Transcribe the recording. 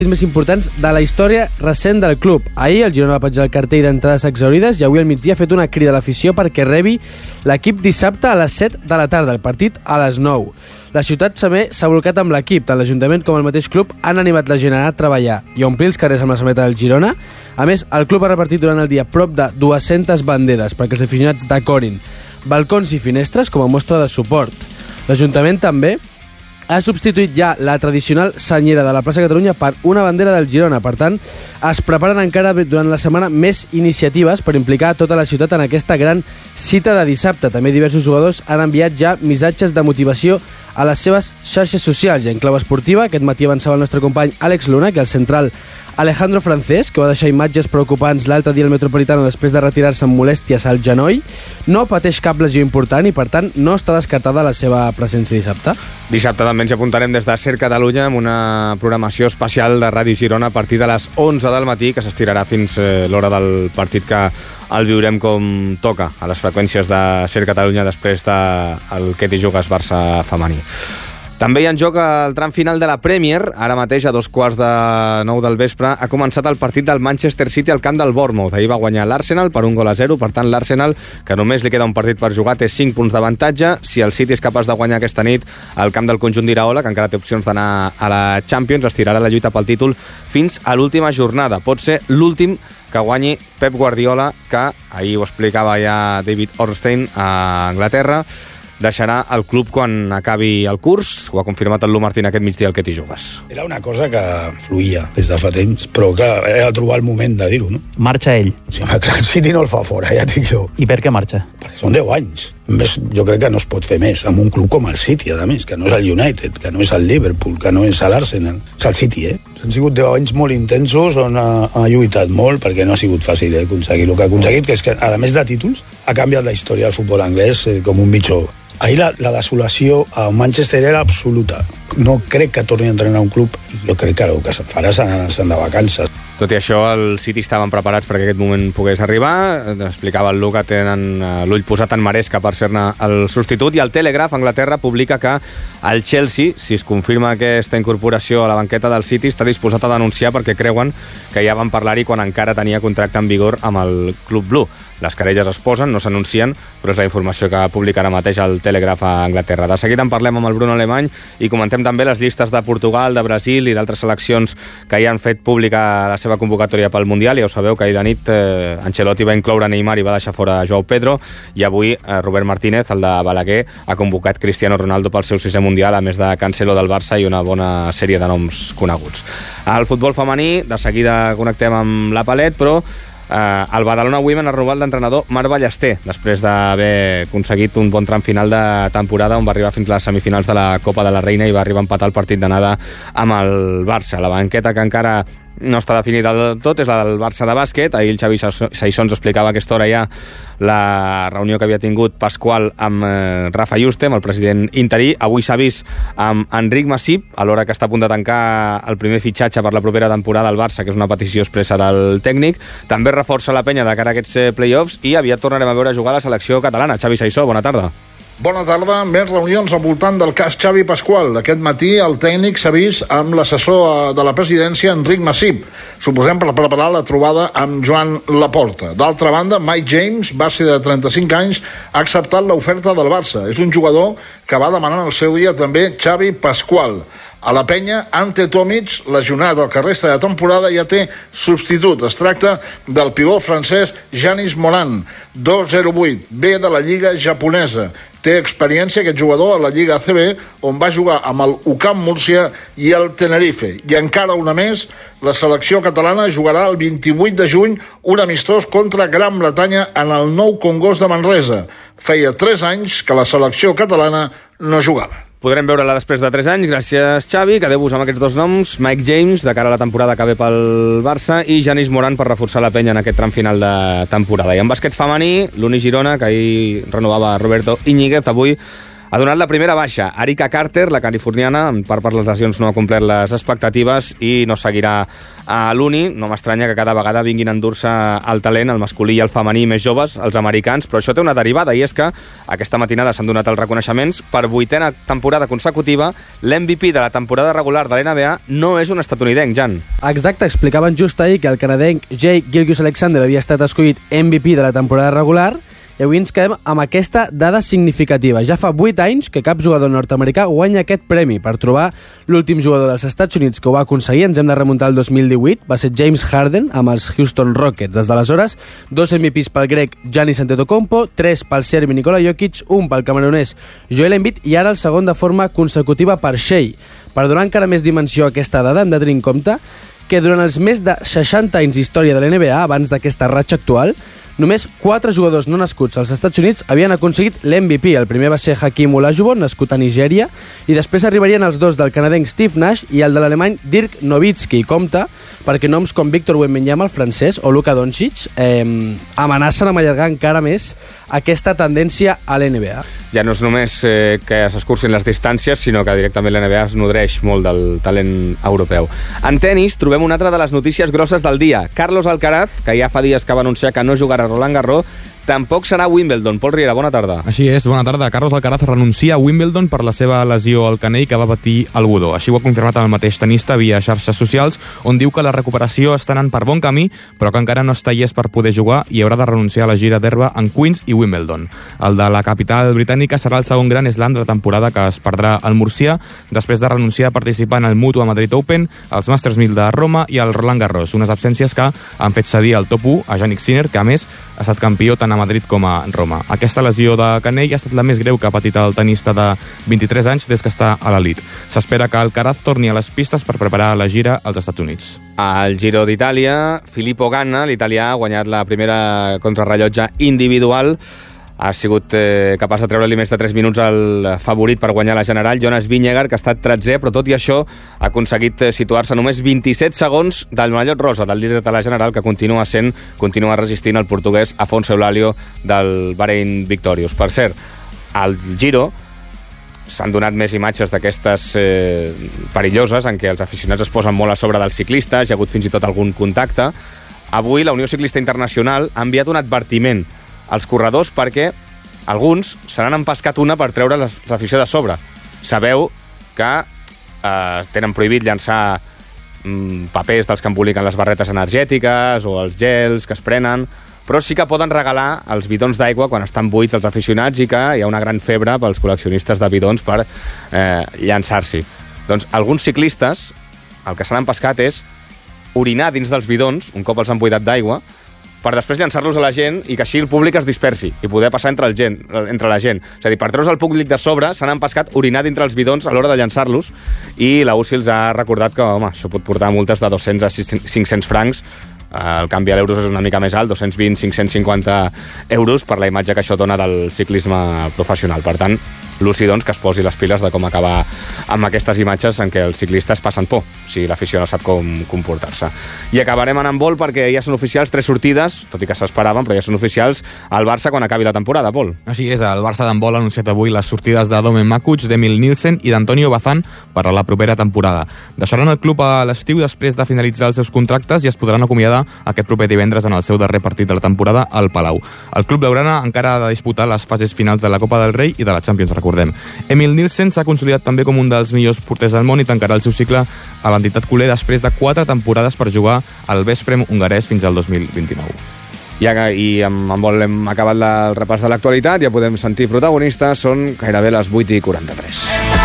més importants de la història recent del club. Ahir el Girona va penjar el cartell d'entrades exaurides i avui al migdia ha fet una crida a l'afició perquè rebi l'equip dissabte a les 7 de la tarda, el partit a les 9. La ciutat també s'ha volcat amb l'equip, tant l'Ajuntament com el mateix club han animat la gent a anar a treballar i a omplir els carrers amb la samarreta del Girona. A més, el club ha repartit durant el dia prop de 200 banderes perquè els aficionats decorin balcons i finestres com a mostra de suport. L'Ajuntament també ha substituït ja la tradicional senyera de la plaça Catalunya per una bandera del Girona. Per tant, es preparen encara durant la setmana més iniciatives per implicar tota la ciutat en aquesta gran cita de dissabte. També diversos jugadors han enviat ja missatges de motivació a les seves xarxes socials. I en clau esportiva, aquest matí avançava el nostre company Àlex Luna que el central Alejandro Francés, que va deixar imatges preocupants l'altre dia al Metropolitano després de retirar-se amb molèsties al genoll, no pateix cap lesió important i, per tant, no està descartada la seva presència dissabte. Dissabte també ens apuntarem des de Ser Catalunya amb una programació especial de Ràdio Girona a partir de les 11 del matí, que s'estirarà fins l'hora del partit, que el viurem com toca a les freqüències de Ser Catalunya després del que t'hi jugues Barça femení. També hi ha en joc el tram final de la Premier. Ara mateix, a 8:45 del vespre, ha començat el partit del Manchester City al camp del Bournemouth. Ahir va guanyar l'Arsenal per 1-0. Per tant, l'Arsenal, que només li queda un partit per jugar, té 5 punts d'avantatge. Si el City és capaç de guanyar aquesta nit al camp del conjunt d'Iraola, que encara té opcions d'anar a la Champions, estirarà la lluita pel títol fins a l'última jornada. Pot ser l'últim que guanyi Pep Guardiola, que ahir ho explicava ja David Ornstein a Anglaterra, deixarà el club quan acabi el curs. Ho ha confirmat el Lu Martín aquest migdia al que t'hi jugues. Era una cosa que fluïa des de fa temps, però que era trobar el moment de dir-ho, no? Marxa ell. Sí, home, clar, el City no el fa fora, ja et dic jo. I per què marxa? Perquè són 10 anys. Més, jo crec que no es pot fer més amb un club com el City, a més, que no és el United, que no és el Liverpool, que no és l'Arsenal. És el City, Han sigut 10 anys molt intensos on ha lluitat molt, perquè no ha sigut fàcil aconseguir el que ha aconseguit, que és que, a més de títols, ha canviat la història del futbol anglès com un bitxo. Ahir la desolació a Manchester era absoluta. No crec que torni a entrenar un club. Jo crec que el que farà se'n de vacances. Tot i això, el City estaven preparats perquè aquest moment pogués arribar. Explicava el Lu que tenen l'ull posat en Maresca per ser-ne el substitut. I el Telegraph, Anglaterra, publica que el Chelsea, si es confirma aquesta incorporació a la banqueta del City, està disposat a denunciar perquè creuen que ja van parlar-hi quan encara tenia contracte en vigor amb el Club Blu. Les querelles es posen, no s'anuncien, però és la informació que publica ara mateix el Telegraph a Anglaterra. De seguida en parlem amb el Bruno Alemany i comentem també les llistes de Portugal, de Brasil i d'altres seleccions que ja han fet pública la seva convocatòria pel Mundial. Ja ho sabeu que ahir de nit Ancelotti va incloure Neymar i va deixar fora Joao Pedro, i avui Robert Martínez, el de Balaguer, ha convocat Cristiano Ronaldo pel seu 6è Mundial, a més de Cancelo del Barça i una bona sèrie de noms coneguts. Al futbol femení, de seguida connectem amb la Palet, però el Badalona Women ha robat l'entrenador Marc Ballester després d'haver aconseguit un bon tram final de temporada on va arribar fins a les semifinals de la Copa de la Reina i va arribar a empatar el partit d'anada amb el Barça. La banqueta que encara no està definida del tot és la del Barça de bàsquet. Ahir el Xavi Saissons explicava a aquesta hora ja la reunió que havia tingut Pasqual amb Rafa Juste, amb el president interí. Avui s'ha vist amb Enric Massip, a l'hora que està a punt de tancar el primer fitxatge per la propera temporada al Barça, que és una petició expressa del tècnic. També reforça la penya de cara a aquests play-offs i aviat tornarem a veure jugar a la selecció catalana. Xavi Saissó, bona tarda. Bona tarda. Més reunions al voltant del cas Xavi Pasqual. Aquest matí el tècnic s'ha vist amb l'assessor de la presidència, Enric Massip. Suposem per preparar la trobada amb Joan Laporta. D'altra banda, Mike James, base de 35 anys, ha acceptat l'oferta del Barça. És un jugador que va demanar en el seu dia també Xavi Pasqual. A la penya, Ante Tomic, lesionat el que resta de temporada, ja té substitut. Es tracta del pivot francès Janis Moran, 2'08", ve de la lliga japonesa. Té experiència aquest jugador a la Lliga ACB, on va jugar amb el UCAM Múrcia i el Tenerife. I encara una més, la selecció catalana jugarà el 28 de juny un amistós contra Gran Bretanya en el Nou Congost de Manresa. Feia 3 anys que la selecció catalana no jugava. Podrem veure-la després de 3 anys. Gràcies, Xavi. Quedeu-vos amb aquests dos noms. Mike James, de cara a la temporada que ve pel Barça, i Janis Moran per reforçar la penya en aquest tram final de temporada. I en bàsquet femení, l'Uni Girona, que ahir renovava Roberto Íñiguez, avui Ha donat la primera baixa. Arika Carter, la californiana, per les lesions no ha complert les expectatives i no seguirà a l'Uni. No m'estranya que cada vegada vinguin a endur-se el talent, el masculí i el femení més joves, els americans, però això té una derivada, i és que aquesta matinada s'han donat els reconeixements. Per 8a temporada consecutiva, l'MVP de la temporada regular de l'NBA no és un estatunidenc, Jan. Exacte, explicaven just ahir que el canadenc Jake Gilgeous-Alexander havia estat escollit MVP de la temporada regular, i avui ens quedem amb aquesta dada significativa. Ja fa 8 anys que cap jugador nord-americà guanya aquest premi. Per trobar l'últim jugador dels Estats Units que ho va aconseguir, ens hem de remuntar al 2018, va ser James Harden amb els Houston Rockets. Des d'aleshores, 2 MVPs pel grec Giannis Antetokounmpo, 3 pel serbi Nikola Jokic, 1 pel camerunès Joel Embiid i ara el segon de forma consecutiva per Shea. Per donar encara més dimensió a aquesta dada, hem de tenir en compte que durant els més de 60 anys d'història de l'NBA, abans d'aquesta ratxa actual, només 4 jugadors no nascuts als Estats Units havien aconseguit l'MVP. El primer va ser Hakeem Olajuwon, nascut a Nigèria, i després arribarien els 2 del canadenc Steve Nash i el de l'alemany Dirk Nowitzki. Compte, perquè noms com Victor Wembanyama, el francès, o Luka Doncic amenacen amb allargar encara més aquesta tendència a l'NBA. Ja no és només que s'escurcin les distàncies, sinó que directament l'NBA es nodreix molt del talent europeu. En tennis trobem una altra de les notícies grosses del dia. Carlos Alcaraz, que ja fa dies que va anunciar que no jugarà a Roland Garros, tampoc serà a Wimbledon. Pol Riera, bona tarda. Així és, bona tarda. Carlos Alcaraz renuncia a Wimbledon per la seva lesió al canell que va patir al budó. Així ho ha confirmat el mateix tenista via xarxes socials, on diu que la recuperació està anant per bon camí, però que encara no està llest per poder jugar i haurà de renunciar a la gira d'herba en Queens i Wimbledon. El de la capital britànica serà el segon Grand Slam de la temporada que es perdrà al Murcià, després de renunciar a participar en el Mutua Madrid Open, els Masters 1000 de Roma i el Roland Garros, unes absències que han fet cedir al top 1 a Jannik Sinner, que a més ha estat campió tant a Madrid com a Roma. Aquesta lesió de canell ha estat la més greu que ha patit el tenista de 23 anys des que està a l'elit. S'espera que Alcaraz torni a les pistes per preparar la gira als Estats Units. Al Giro d'Itàlia, Filippo Ganna, l'italià, ha guanyat la primera contrarrellotge individual. Ha sigut capaç de treure-li més de 3 minuts al favorit per guanyar la general, Jonas Vingegaard, que ha estat 13è, però tot i això ha aconseguit situar-se només 27 segons del mallot rosa, del líder de la general, que continua resistint el portuguès Afonso Eulálio del Bahrein Victorious. Per cert, al Giro s'han donat més imatges d'aquestes perilloses, en què els aficionats es posen molt a sobre dels ciclistes, hi ha hagut fins i tot algun contacte. Avui la Unió Ciclista Internacional ha enviat un advertiment als corredors perquè alguns se n'han empescat una per treure l'afició de sobre. Sabeu que tenen prohibit llançar papers dels que emboliquen les barretes energètiques o els gels que es prenen, però sí que poden regalar els bidons d'aigua quan estan buits els aficionats i que hi ha una gran febre pels col·leccionistes de bidons per llançar-s'hi. Doncs alguns ciclistes el que s'han empescat és orinar dins dels bidons, un cop els han buidat d'aigua, per després llançar-los a la gent i que així el públic es dispersi i poder passar entre la gent. És a dir, per treure's el públic de sobre, s'han empescat orinar dintre els bidons a l'hora de llançar-los, i la UCI els ha recordat que, home, això pot portar multes de 200 a 500 francs. El canvi a l'euros és una mica més alt, 220-550 euros, per la imatge que això dona del ciclisme professional. Per tant, l'UCI, doncs, que es posi les piles de com acabar amb aquestes imatges en què els ciclistes passen por, si l'afició no sap com comportar-se. I acabarem en handbol perquè ja són oficials 3 sortides, tot i que s'esperaven, però ja són oficials al Barça quan acabi la temporada, Pol. Així és, el Barça d'handbol ha anunciat avui les sortides de Domen Makuc, d'Emil Nielsen i d'Antonio Bazán per a la propera temporada. Deixaran el club a l'estiu després de finalitzar els seus contractes i es podran acomiadar aquest proper divendres en el seu darrer partit de la temporada al Palau. El club blaugrana encara ha de disputar les fases finals de la Copa del Rei i de la Champions, recordem. Emil Nielsen s'ha consolidat també com un dels millors porters del món i tancarà el seu cicle a l'entitat culer després de 4 temporades per jugar al Veszprém hongarès fins al 2029. I amb handbol hem acabat el repàs de l'actualitat, ja podem sentir protagonistes, són gairebé les 8:43.